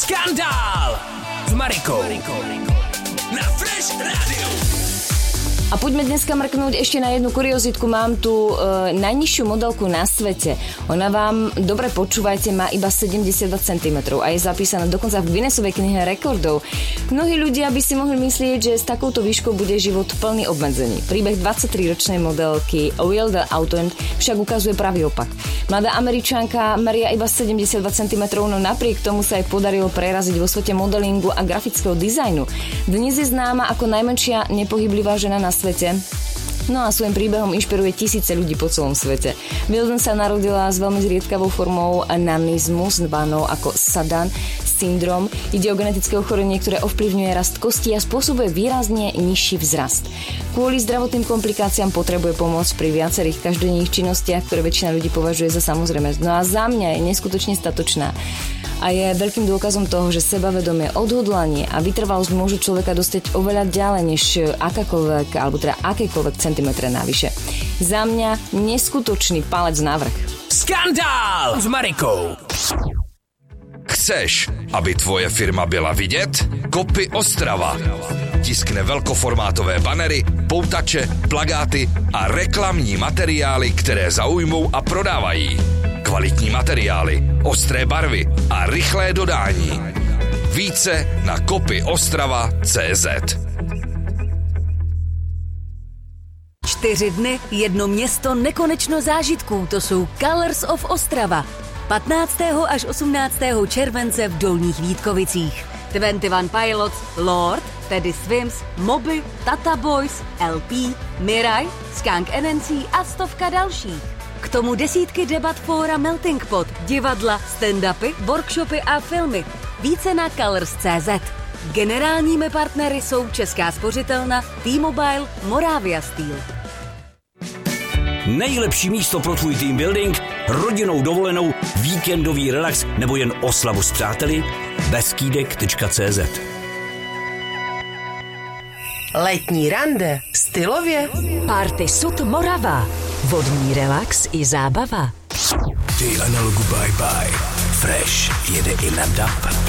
Skandál s Marikou na Fresh Radio. A poďme dneska mrknúť ešte na jednu kuriozitku. Mám tu najnižšiu modelku na svete. Ona vám, dobre počúvajte, má iba 72 cm a je zapísaná dokonca v Guinnessovej knihe rekordov. Mnohí ľudia by si mohli myslieť, že s takouto výškou bude život plný obmedzení. Príbeh 23-ročnej modelky Wilder Auton však ukazuje pravý opak. Mladá Američanka meria iba 72 cm, no napriek tomu sa jej podarilo preraziť vo svete modelingu a grafického dizajnu. Dnes je známa ako najmenšia nepohyblivá žena na svete. No a svojím príbehom inšpiruje tisíce ľudí po celom svete. Wilden sa narodila s veľmi zriedkavou formou nanizmu, zvanou ako Sadan syndrom. Ide o genetické ochorenie, ktoré ovplyvňuje rast kostí a spôsobuje výrazne nižší vzrast. Kvôli zdravotným komplikáciám potrebuje pomoc pri viacerých každodenných činnostiach, ktoré väčšina ľudí považuje za samozrejmosť. No a za mňa je neskutočne statočná. A je veľkým dôkazom toho, že sebavedomie, odhodlanie a vytrvalosť môžu človeka dostať oveľa ďalej než akákoľvek, alebo teda akékoľvek centimetre navyše. Za mňa neskutočný palec navrch. Skandál s Marikou. Chceš, aby tvoje firma byla vidět? Kopy Ostrava. Tiskne velkoformátové banery, poutače, plagáty a reklamní materiály, které zaujmou a prodávají. Kvalitní materiály, ostré barvy a rychlé dodání. Více na kopyostrava.cz. 4 dny, jedno město, nekonečno zážitků. To jsou Colors of Ostrava. 15. až 18. července v Dolních Vítkovicích. 21 Pilots, Lord, Teddy Swims, Moby, Tata Boys, LP, Mirai, Skunk NNC a stovka dalších. K tomu desítky debat fóra Melting Pot, divadla, stand-upy, workshopy a filmy. Více na Colors.cz. Generálními partnery jsou Česká spořitelna, T-Mobile, Moravia Steel. Nejlepší místo pro tvůj team building, rodinnou dovolenou, víkendový relax nebo jen oslavu s přáteli? Beskýdek.cz. Letní rande stylově. Party Sud Morava. Vodní relax i zábava. Ty analogu bye bye. Fresh jede i na DAB.